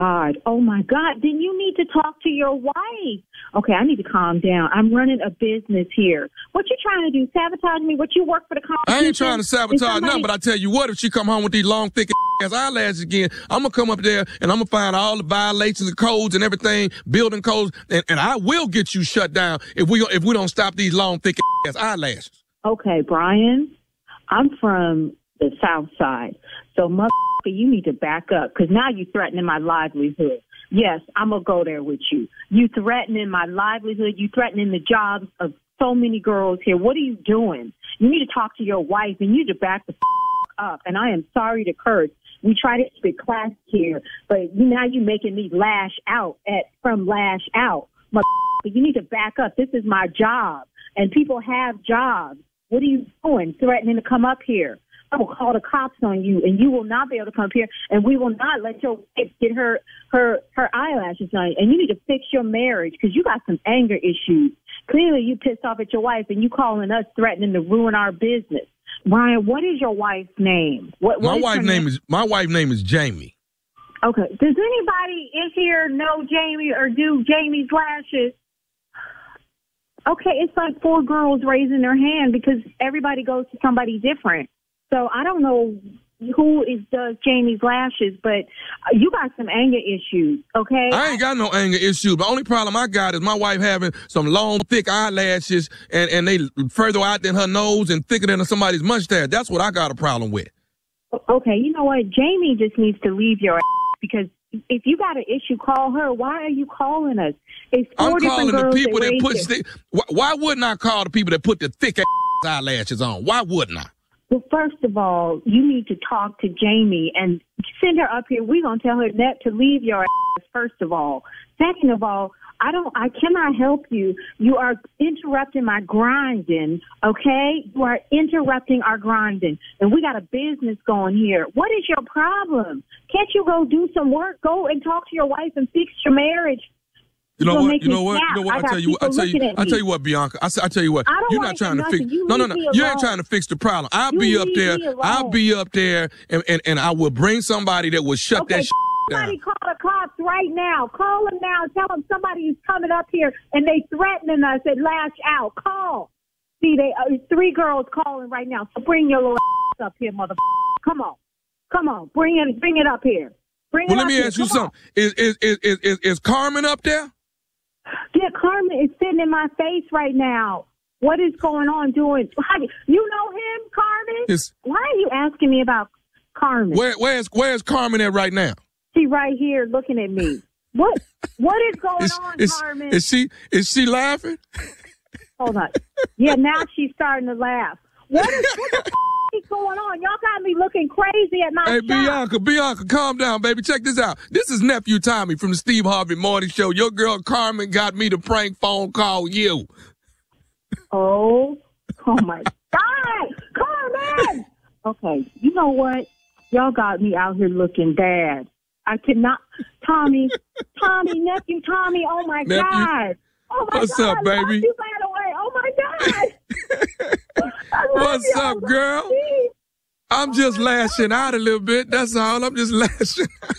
God. Oh, my God. Then you need to talk to your wife. Okay, I need to calm down. I'm running a business here. What you trying to do? Sabotage me? What, you work for the Constitution? I ain't trying to sabotage nothing, but I tell you what, if she come home with these long, thick ass eyelashes again, I'm going to come up there and I'm going to find all the violations of codes and everything, building codes, and I will get you shut down if we don't stop these long, thick ass eyelashes. Okay, Brian, I'm from the South Side, so you need to back up, because now you're threatening my livelihood. Yes, I'm going to go there with you. You threatening my livelihood. You threatening the jobs of so many girls here. What are you doing? You need to talk to your wife, and you need to back the up. And I am sorry to curse. We try to keep it classy here, but now you're making me lash out from lash out. You need to back up. This is my job, and people have jobs. What are you doing? Threatening to come up here. I will call the cops on you, and you will not be able to come up here, and we will not let your wife get her eyelashes done. And you need to fix your marriage, because you got some anger issues. Clearly, you pissed off at your wife, and you calling us threatening to ruin our business. Brian, what is your wife's name? My wife's name is Jamie. Okay. Does anybody in here know Jamie or do Jamie's lashes? Okay, it's like 4 girls raising their hand because everybody goes to somebody different. So I don't know who does Jamie's lashes, but you got some anger issues, okay? I ain't got no anger issues. The only problem I got is my wife having some long, thick eyelashes, and they further out than her nose and thicker than somebody's mustache. That's what I got a problem with. Okay, you know what? Jamie just needs to leave your ass, because if you got an issue, call her. Why are you calling us? It's 4 I'm calling the people that put thick. Why wouldn't I call the people that put the thick eyelashes on? Why wouldn't I? Well, first of all, you need to talk to Jamie and send her up here. We're going to tell her to leave your ass, first of all. Second of all, I cannot help you. You are interrupting my grinding, okay? You are interrupting our grinding. And we got a business going here. What is your problem? Can't you go do some work? Go and talk to your wife and fix your marriage. You know what? I tell you what, Bianca. I tell you what. You're not trying to fix. No. You ain't trying to fix the problem. I'll be up there, and I will bring somebody that will shut that shit down. Somebody call the cops right now. Call them now. Tell them somebody is coming up here and they threatening us and lash out. Call. See, 3 girls calling right now. So bring your little ass up here, motherfucker. Come on. Bring it up here. Let me ask you something. Is Carmen up there? Yeah, Carmen is sitting in my face right now. What is going on doing? You know him, Carmen? Why are you asking me about Carmen? Where's Carmen at right now? She right here looking at me. What is going on, Carmen? Is she laughing? Hold on. Yeah, now she's starting to laugh. What the is going on? Y'all got me looking crazy at my shop. Hey, Bianca, calm down, baby. Check this out. This is Nephew Tommy from the Steve Harvey Morning Show. Your girl Carmen got me to prank phone call you. Oh my God, Carmen! Okay, you know what? Y'all got me out here looking bad. I cannot. Tommy, nephew Tommy. Oh my God. Oh my What's God. up, baby? You ran away. Oh my God. What's up, girl? I'm just lashing out a little bit. That's all. I'm just lashing out.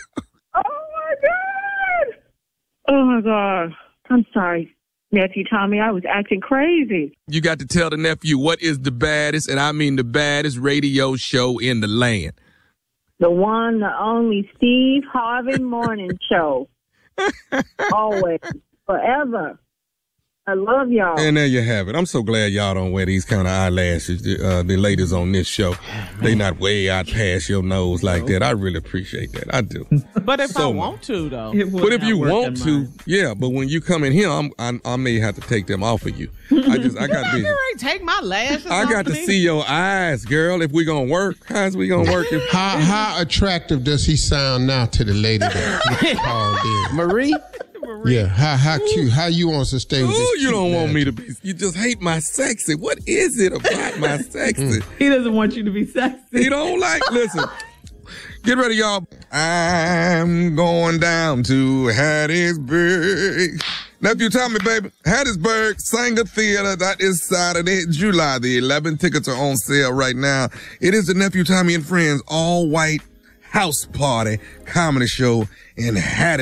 Oh my God. I'm sorry, nephew Tommy. I was acting crazy. You got to tell the nephew what is the baddest, and I mean the baddest radio show in the land. The one, the only Steve Harvey Morning Show. Always. Forever. I love y'all. And there you have it. I'm so glad y'all don't wear these kind of eyelashes. The ladies on this show, they not way out past your nose like that. I really appreciate that. I do. But if I want to, though. But if you want to, yeah. But when you come in here, I may have to take them off of you. I got to be. Take my lashes. I got to see your eyes, girl. If we gonna work, how's we gonna work? How attractive does he sound now to the lady that called in? Marie. Yeah, how cute. How you want to stay with this? You don't want me to be. You just hate my sexy. What is it about my sexy? He doesn't want you to be sexy. He don't like. Listen, get ready, y'all. I'm going down to Hattiesburg. Nephew Tommy, baby. Hattiesburg Sanger Theater. That is Saturday, July the 11th. Tickets are on sale right now. It is the Nephew Tommy and Friends all white House Party Comedy Show in Hattiesburg.